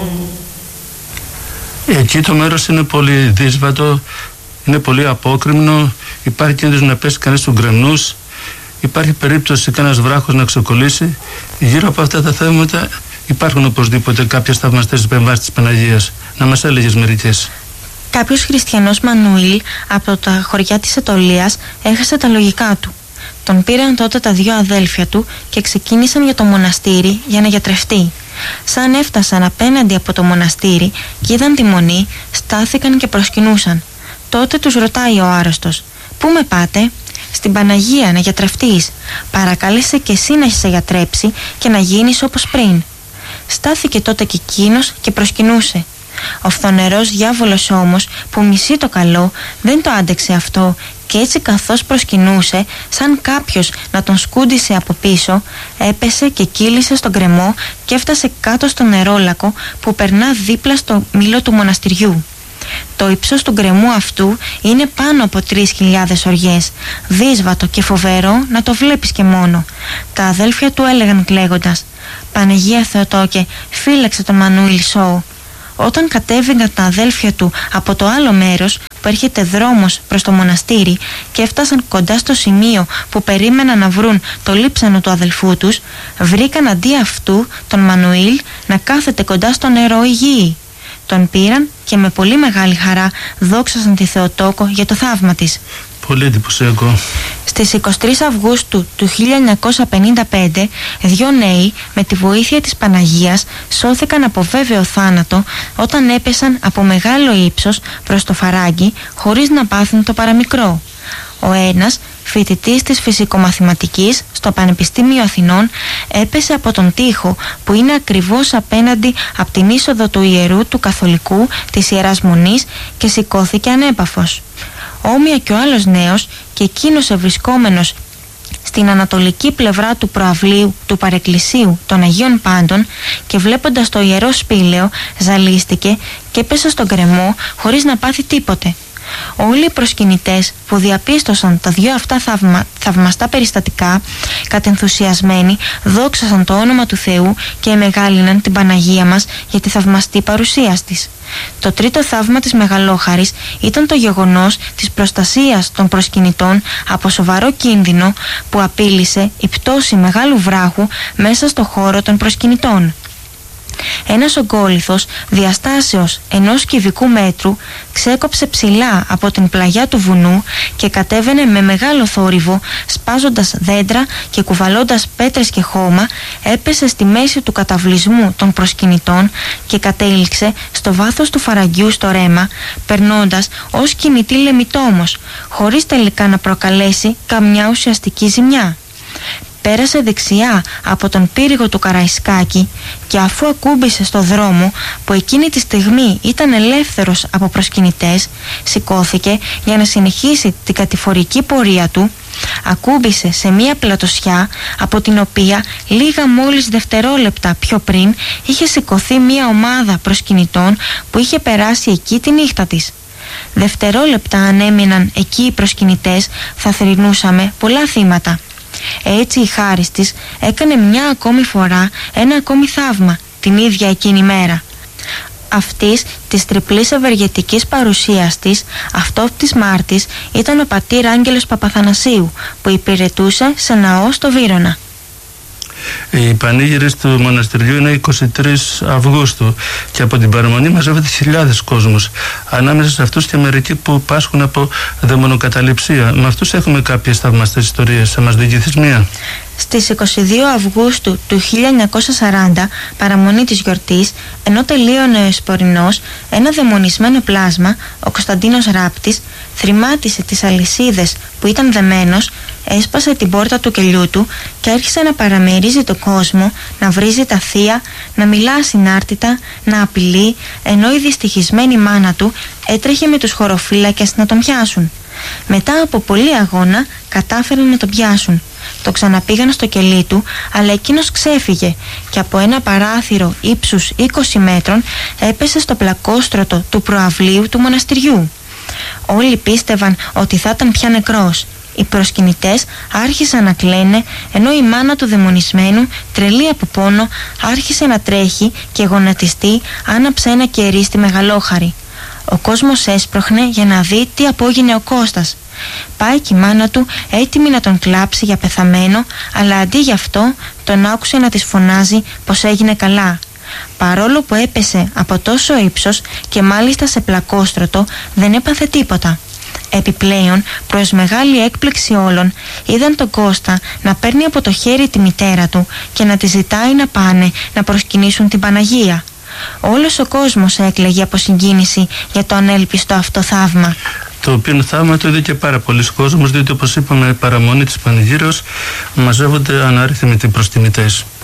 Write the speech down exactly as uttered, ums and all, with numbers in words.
Εκεί το μέρος είναι πολύ δύσβατο, είναι πολύ απόκρημνο, υπάρχει κίνδυνος να πέσει κανείς στους γκρεμνούς, υπάρχει περίπτωση κανένας βράχος να ξεκολλήσει. Γύρω από αυτά τα θέματα υπάρχουν οπωσδήποτε κάποιες θαυμαστές επεμβάσεις της Παναγίας. Να μας έλεγες μερικές. Κάποιος χριστιανός Μανουήλ από τα χωριά της Ετωλίας έχασε τα λογικά του. Τον πήραν τότε τα δύο αδέλφια του και ξεκίνησαν για το μοναστήρι για να γιατρευτεί. Σαν έφτασαν απέναντι από το μοναστήρι και είδαν τη μονή, στάθηκαν και προσκυνούσαν. Τότε τους ρωτάει ο άρρωστος: «Πού με πάτε?» «Στην Παναγία να γιατρευτείς. Παρακάλεσε και εσύ να σε γιατρέψει και να γίνεις όπως πριν». Στάθηκε τότε και εκείνος και προσκυνούσε. Ο φθονερός διάβολος όμως, που μισεί το καλό, δεν το άντεξε αυτό και έτσι καθώς προσκυνούσε, σαν κάποιος να τον σκούντισε από πίσω, έπεσε και κύλησε στον γκρεμό και έφτασε κάτω στο νερόλακο που περνά δίπλα στο μήλο του μοναστηριού. Το ύψος του γκρεμού αυτού είναι πάνω από τρεις χιλιάδες οριές, δύσβατο και φοβερό να το βλέπεις και μόνο. Τα αδέλφια του έλεγαν κλαίγοντας: «Παναγία Θεοτόκε, φύλαξε τον Μανουήλ Σόου». Όταν κατέβηκαν τα αδέλφια του από το άλλο μέρος που έρχεται δρόμος προς το μοναστήρι και έφτασαν κοντά στο σημείο που περίμεναν να βρουν το λείψανο του αδελφού τους, βρήκαν αντί αυτού τον Μανουήλ να κάθεται κοντά στο νερό υγιή. Τον πήραν και με πολύ μεγάλη χαρά δόξασαν τη Θεοτόκο για το θαύμα της. Πολύ εντυπωσιακό. Στις εικοστή τρίτη Αυγούστου του χίλια εννιακόσια πενήντα πέντε, δύο νέοι με τη βοήθεια της Παναγίας σώθηκαν από βέβαιο θάνατο όταν έπεσαν από μεγάλο ύψος προς το φαράγγι χωρίς να πάθουν το παραμικρό. Ο ένας, φοιτητής της φυσικομαθηματικής στο Πανεπιστήμιο Αθηνών, έπεσε από τον τοίχο που είναι ακριβώς απέναντι από την είσοδο του ιερού του Καθολικού της Ιεράς Μονής και σηκώθηκε ανέπαφος. Όμοια και ο άλλος νέος, και εκείνος ευρισκόμενος στην ανατολική πλευρά του προαυλίου του παρεκκλησίου των Αγίων Πάντων και βλέποντας το ιερό σπήλαιο, ζαλίστηκε και έπεσε στον γκρεμό χωρίς να πάθει τίποτε. Όλοι οι προσκυνητές που διαπίστωσαν τα δύο αυτά θαυμα, θαυμαστά περιστατικά, κατενθουσιασμένοι, δόξασαν το όνομα του Θεού και εμεγάλυναν την Παναγία μας για τη θαυμαστή παρουσία της. Το τρίτο θαύμα της Μεγαλόχαρης ήταν το γεγονός της προστασίας των προσκυνητών από σοβαρό κίνδυνο που απείλησε η πτώση μεγάλου βράχου μέσα στο χώρο των προσκυνητών. Ένας ογκόλιθος διαστάσεως ενός κυβικού μέτρου ξέκοψε ψηλά από την πλαγιά του βουνού και κατέβαινε με μεγάλο θόρυβο, σπάζοντας δέντρα και κουβαλώντας πέτρες και χώμα, έπεσε στη μέση του καταβλισμού των προσκυνητών και κατέληξε στο βάθος του φαραγγιού στο ρέμα, περνώντας ως κινητή λεμιτόμος, χωρίς τελικά να προκαλέσει καμιά ουσιαστική ζημιά. Πέρασε δεξιά από τον πύριγο του Καραϊσκάκη και αφού ακούμπησε στο δρόμο που εκείνη τη στιγμή ήταν ελεύθερος από προσκυνητές, σηκώθηκε για να συνεχίσει την κατηφορική πορεία του, ακούμπησε σε μία πλατωσιά από την οποία λίγα μόλις δευτερόλεπτα πιο πριν είχε σηκωθεί μία ομάδα προσκυνητών που είχε περάσει εκεί τη νύχτα της. Δευτερόλεπτα αν έμειναν εκεί οι προσκυνητές θα θρηνούσαμε πολλά θύματα. Έτσι η χάρις της έκανε μια ακόμη φορά ένα ακόμη θαύμα την ίδια εκείνη μέρα. Αυτής της τριπλής ευεργετικής παρουσίας της, αυτό της Μάρτης, ήταν ο πατήρ Άγγελος Παπαθανασίου που υπηρετούσε σε ναό στο Βύρωνα. Οι πανήγυρες του μοναστηριού είναι εικοστή τρίτη Αυγούστου και από την παραμονή μαζεύεται χιλιάδες κόσμος. Ανάμεσα σε αυτούς και μερικοί που πάσχουν από δαιμονοκαταληψία. Με αυτούς έχουμε κάποιες θαυμαστές ιστορίες. Θα μας διηγηθείς μία? Στις εικοστή δεύτερη Αυγούστου του χίλια εννιακόσια σαράντα, παραμονή της γιορτής, ενώ τελείωνε ο Εσπορινός, ένα δαιμονισμένο πλάσμα, ο Κωνσταντίνος Ράπτης, θρημάτισε τις αλυσίδες που ήταν δεμένος, έσπασε την πόρτα του κελιού του και άρχισε να παραμερίζει τον κόσμο, να βρίζει τα θεία, να μιλά ασυνάρτητα, να απειλεί, ενώ η δυστυχισμένη μάνα του έτρεχε με τους χωροφύλακες να τον πιάσουν. Μετά από πολλή αγώνα κατάφεραν να τον πιάσουν. Το ξαναπήγαν στο κελί του, αλλά εκείνος ξέφυγε και από ένα παράθυρο ύψους είκοσι μέτρων έπεσε στο πλακόστρωτο του προαυλίου του μοναστηριού. Όλοι πίστευαν ότι θα ήταν πια νεκρός. Οι προσκυνητές άρχισαν να κλαίνε, ενώ η μάνα του δαιμονισμένου, τρελή από πόνο, άρχισε να τρέχει και γονατιστή άναψε ένα κερί στη μεγαλόχαρη. Ο κόσμος έσπροχνε για να δει τι απόγινε ο Κώστας. Πάει και η μάνα του έτοιμη να τον κλάψει για πεθαμένο, αλλά αντί γι' αυτό τον άκουσε να της φωνάζει πως έγινε καλά. Παρόλο που έπεσε από τόσο ύψος και μάλιστα σε πλακόστρωτο, δεν έπαθε τίποτα. Επιπλέον, προς μεγάλη έκπληξη όλων, είδαν τον Κώστα να παίρνει από το χέρι τη μητέρα του και να τη ζητάει να πάνε να προσκυνήσουν την Παναγία. Όλος ο κόσμος έκλαιγε από συγκίνηση για το ανέλπιστο αυτό θαύμα. Το οποίο θαύμα το είδε και πάρα πολλοί κόσμος, διότι όπως είπαμε, η παραμονή της Πανηγύρεως μαζεύονται ανάριθμοι προσκυνητές.